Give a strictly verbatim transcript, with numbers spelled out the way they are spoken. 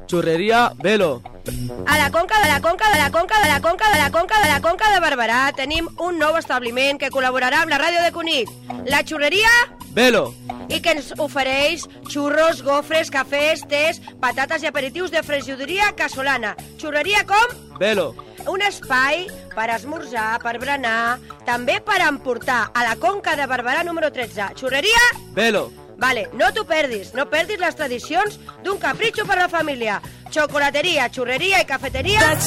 Xurreria Velo. A la Conca de la Conca de la Conca de la Conca de la Conca de la Conca de Barberà tenim un nou establiment que col·laborarà amb la ràdio de Cunit, la Xurreria Velo. i que ens ofereix xurros, gofres, cafès, tés, patates i aperitius de fregidoria casolana. Xurreria com? Velo. Un espai per esmorzar, per berenar, també per emportar a la Conca de Barberà número tretze. Xurreria Velo. Vale, no t'ho perdis, no perdis les tradicions d'un capritxo per la família. Xocolateria, xurreria i cafeteria